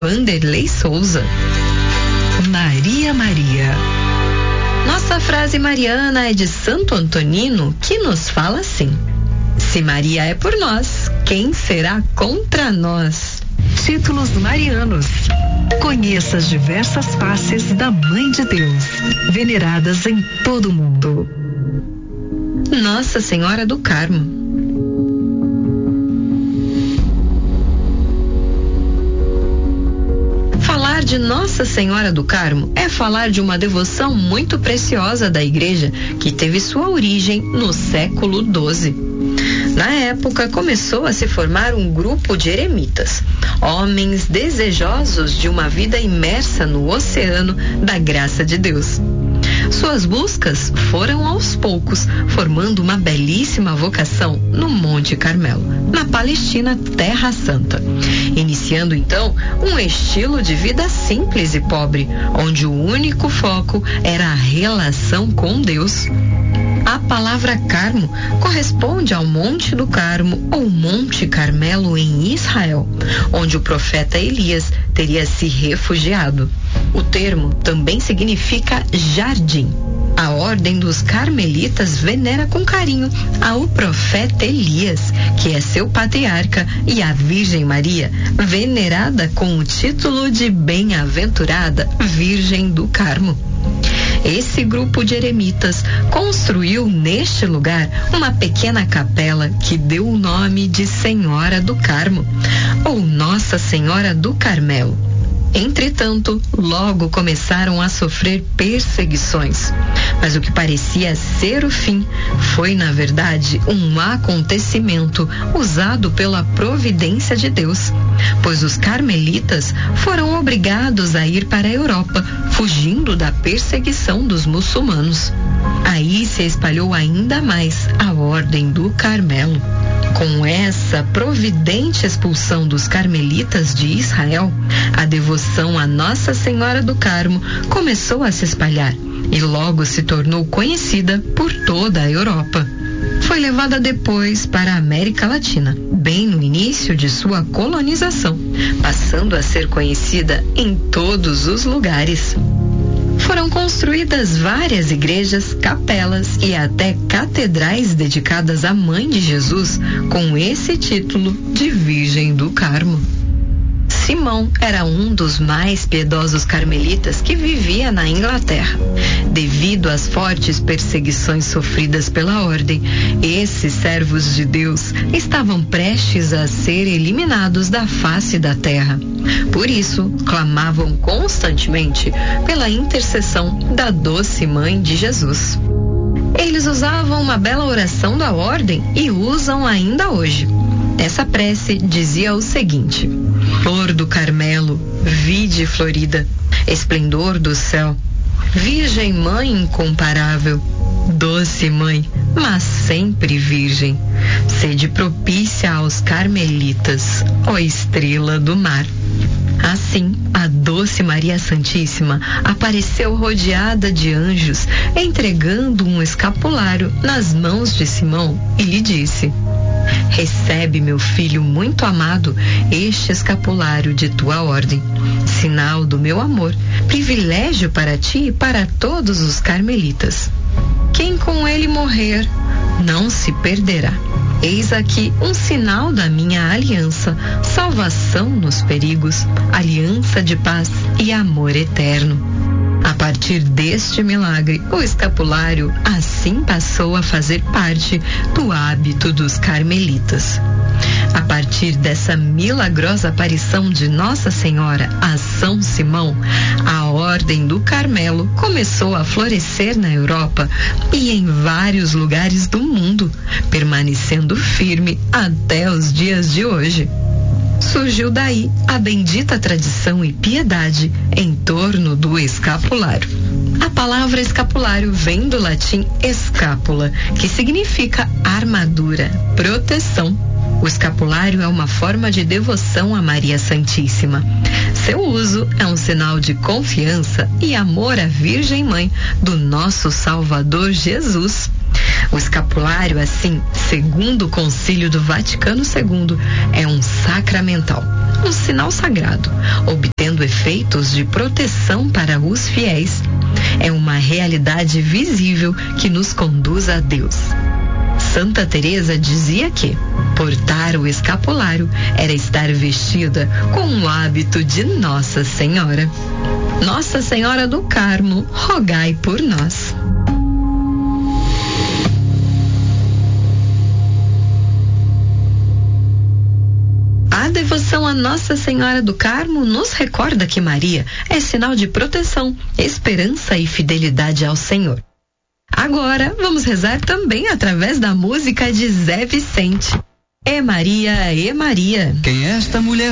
Vanderlei Souza. Maria Maria. Nossa frase mariana é de Santo Antonino, que nos fala assim: se Maria é por nós, quem será contra nós? Títulos marianos. Conheça as diversas faces da Mãe de Deus, veneradas em todo o mundo. Nossa Senhora do Carmo. Falar de Nossa Senhora do Carmo é falar de uma devoção muito preciosa da Igreja, que teve sua origem no século XII. Na época, começou a se formar um grupo de eremitas, homens desejosos de uma vida imersa no oceano da graça de Deus. Suas buscas foram aos poucos, formando uma belíssima vocação no Monte Carmelo, na Palestina, Terra Santa. Iniciando então um estilo de vida simples e pobre, onde o único foco era a relação com Deus. A palavra Carmo corresponde ao Monte do Carmo ou Monte Carmelo em Israel, onde o profeta Elias teria se refugiado. O termo também significa jardim. A ordem dos carmelitas venera com carinho ao profeta Elias, que é seu patriarca, e a Virgem Maria, venerada com o título de Bem-aventurada Virgem do Carmo. Esse grupo de eremitas construiu neste lugar uma pequena capela que deu o nome de Senhora do Carmo, ou Nossa Senhora do Carmelo. Entretanto, logo começaram a sofrer perseguições. Mas o que parecia ser o fim foi, na verdade, um acontecimento usado pela providência de Deus, pois os carmelitas foram obrigados a ir para a Europa, fugindo da perseguição dos muçulmanos. Aí se espalhou ainda mais a Ordem do Carmelo. Com essa providente expulsão dos carmelitas de Israel, a devoção a Nossa Senhora do Carmo começou a se espalhar e logo se tornou conhecida por toda a Europa. Foi levada depois para a América Latina, bem no início de sua colonização, passando a ser conhecida em todos os lugares. Foram construídas várias igrejas, capelas e até catedrais dedicadas à Mãe de Jesus com esse título de Virgem do Carmo. Simão era um dos mais piedosos carmelitas que vivia na Inglaterra. Devido às fortes perseguições sofridas pela ordem, esses servos de Deus estavam prestes a ser eliminados da face da terra. Por isso, clamavam constantemente pela intercessão da doce Mãe de Jesus. Eles usavam uma bela oração da ordem e usam ainda hoje. Essa prece dizia o seguinte: flor do Carmelo, vide florida, esplendor do céu, Virgem Mãe incomparável, doce Mãe, mas sempre Virgem, sede propícia aos carmelitas, ó estrela do mar. Assim, a doce Maria Santíssima apareceu rodeada de anjos, entregando um escapulário nas mãos de Simão e lhe disse: recebe, meu filho muito amado, este escapulário de tua ordem, sinal do meu amor, privilégio para ti e para todos os carmelitas. Quem com ele morrer, não se perderá. Eis aqui um sinal da minha aliança, salvação nos perigos, aliança de paz e amor eterno. A partir deste milagre, o escapulário assim passou a fazer parte do hábito dos carmelitas. A partir dessa milagrosa aparição de Nossa Senhora a São Simão, a Ordem do Carmelo começou a florescer na Europa e em vários lugares do mundo, permanecendo firme até os dias de hoje. Surgiu daí a bendita tradição e piedade em torno do escapulário. A palavra escapulário vem do latim escápula, que significa armadura, proteção. O escapulário é uma forma de devoção a Maria Santíssima. Seu uso é um sinal de confiança e amor à Virgem Mãe do nosso Salvador Jesus. O escapulário, assim, segundo o Concílio do Vaticano II, é um sacramental, um sinal sagrado, obtido realidade visível que nos conduz a Deus. Santa Teresa dizia que portar o escapulário era estar vestida com o hábito de Nossa Senhora. Nossa Senhora do Carmo, rogai por nós. A devoção a Nossa Senhora do Carmo nos recorda que Maria é sinal de proteção, esperança e fidelidade ao Senhor. Agora, vamos rezar também através da música de Zé Vicente. É Maria, é Maria. Quem é esta mulher